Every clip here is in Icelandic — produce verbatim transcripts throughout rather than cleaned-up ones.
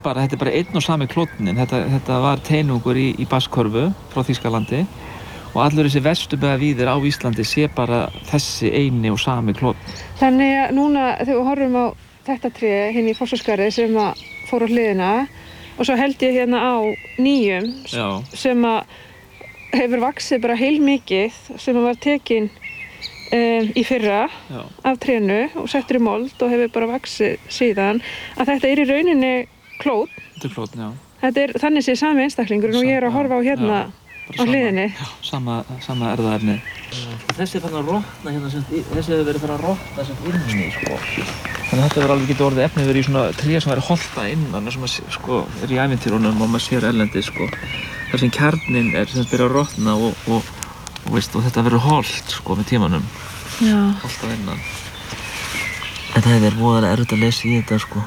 Bara, þetta er bara einn og sami klónnin. Þetta, þetta var teinungur í, í Basskörfu frá Þýskalandi og allur þessi vesturbæjarvíðir á Íslandi sé bara þessi eini og sami klónn. Þannig að núna þegar við horfum á þetta tré hérna í Fossaskarði sem að fór á hliðina og svo held ég hérna á nýjum Já. sem að hefur vaxið bara heilmikið sem að var tekin um, í fyrra Já. af trénu og settur í mold og hefur bara vaxið síðan að þetta er í rauninni klónn. Þetta er klónn, já. Þetta er þannig sé sami einstaklingurinn og ég er að horfa á hérna já, á hliðinni. Já, sama, sama erðaefni. Þessi er fann að rotna hérna, sem, þessi hefur verið fann að rotna sem inni, sko. Þannig að þetta verður alveg getið orðið efnið verið í svona tré sem verður holta innan, sem að, sko, er í ævintýrunum og maður sér erlendi, sko. Þar sem kjarnin er sem byrjar að rotna og, og, og, veist, og þetta verður holt, sko, með tímanum. Já. Holta innan. En það hefur verið voðalega erfitt að lesa í þetta, sko.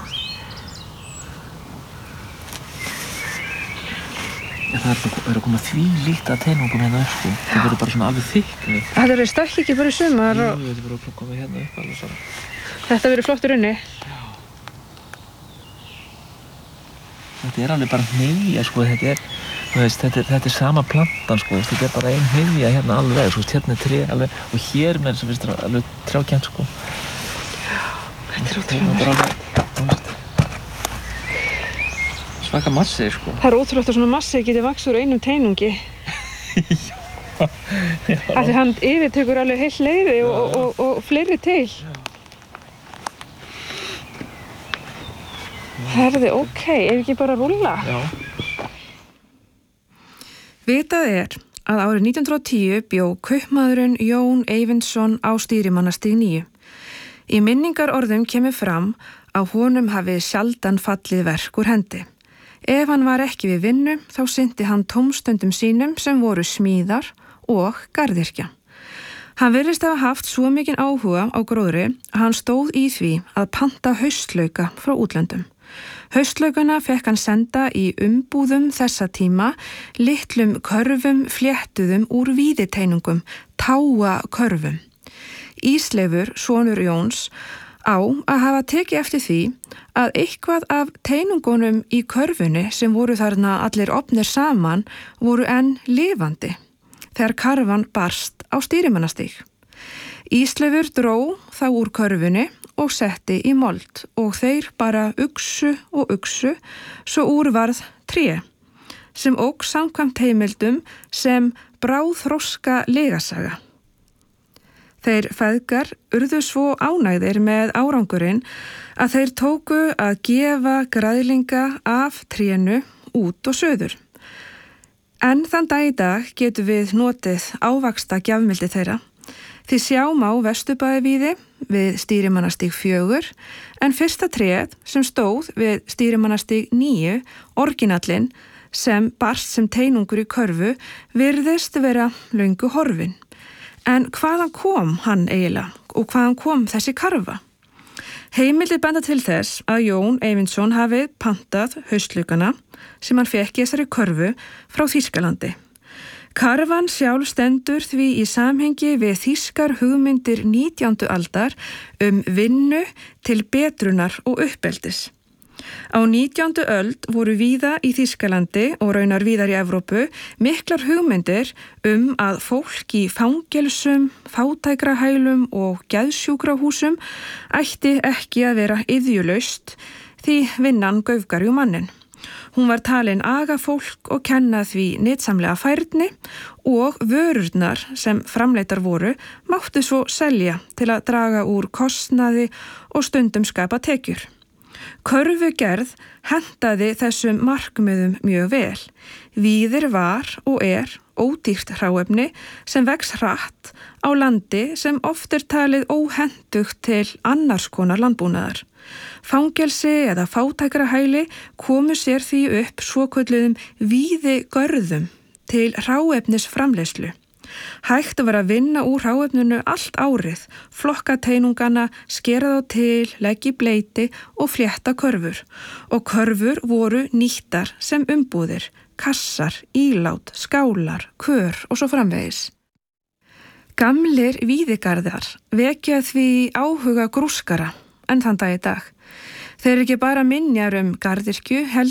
Það er að koma því líkt að teinungum hérna upp, sko. Það verður bara svona alveg þykk. Það verður stökk ekki bara í sumar og... Jú, þetta verður að koma hérna upp alveg svona. Þetta verður flottur unni. Já. Þetta er alveg bara hneigja, sko. Þetta er, þú veist, þetta er, þetta er sama plantan, sko. Þetta er bara ein hneigja hérna alveg, sko. Hérna er tré alveg, og hér með þess að finnst það alveg trjákjent, sko. Já, þetta er ótrúlega. Svaka massi, sko. Það er ótrúlegt að svona massi geti vaxið úr einum teinungi. Já. Já. Af því hann yfirtekur alveg heilt leiði og, og, og, og fleiri til. Já. Herði, ok, ef ekki bara rúlla. Já. Vitað er að árið nítján hundrað og tíu bjó kaupmaðurinn Jón Eyvindsson á Stýrimannastíg níu. Í minningarorðum kemur fram að honum hafi sjaldan fallið verk úr hendi. Ef hann var ekki við vinnu, þá sinnti hann tómstundum sínum sem voru smíðar og garðyrkja. Hann virðist hafa haft svo mikinn áhuga á gróðri að hann stóð í því að panta haustlauka frá útlöndum. Haustlaukana fekk hann senda í umbúðum þessa tíma, litlum körfum fléttuðum úr víðiteinungum, táakörfum. Ísleifur, sonur Jóns, á að hafa tekið eftir því að eitthvað af teinungunum í körfunni sem voru þarna allir opnir saman voru enn lifandi þegar karfan barst á Stýrimannastíg. Ísleifur dró þá úr körfunni og setti í mold og þeir bara uxu og uxu svo úr varð tré sem óx samkvæmt heimildum sem bráðþroska legasaga. Þeir feðgar urðu svo ánægðir með árangurinn að þeir tóku að gefa græðlinga af trénu út og söður. En þann dag í dag getum við notið ávaxta gjafmildi þeirra. Því sjá má Vesturbæjarvíði við Stýrimannastíg fjögur en fyrsta tréð sem stóð við Stýrimannastíg níu, orginallinn, sem barst sem teinungur í körfu, virðist vera löngu horfin. En hvaðan kom hann eiginlega og hvaðan kom þessi karfa? Heimildir benda til þess að Jón Eyvindsson hafi pantað haustlaukana sem hann fekk í þessari körfu frá Þýskalandi. Karfan sjálf stendur því í samhengi við þýskar hugmyndir nítjándu aldar um vinnu til betrunar og uppeldis. Á nítjándu öld voru víða í Þýskalandi og raunar víðar í Evrópu miklar hugmyndir um að fólk í fangelsum, fátækrahælum og geðsjúkrahúsum ætti ekki að vera iðjulaust því vinnan gaufgar jú mannin. Hún var talin aga fólk og kenna því nytsamlega færni og vörurnar sem framleitar voru máttu svo selja til að draga úr kostnaði og stundum skapa tekjur. Körfugerð hentaði þessum markmiðum mjög vel. Víðir var og er ódýrt hráefni sem vex hratt á landi sem oft er talið óhentugt til annars konar landbúnaðar. Fangelsi eða fátækrahæli komu sér því upp svokölluðum víðigörðum til hráefnisframleiðslu. Hægt var að vinna úr hráefninu allt árið, flokka teinungana, skera þá til, leggja í bleyti og flétta körfur. Og körfur voru nýttar sem umbúðir, kassar, ílát, skálar, kör og svo framvegis. Gamlir víðigarðar vekja því áhuga grúskara en þann dag í dag. Þeir eru ekki bara minjar um garðyrkju, heldur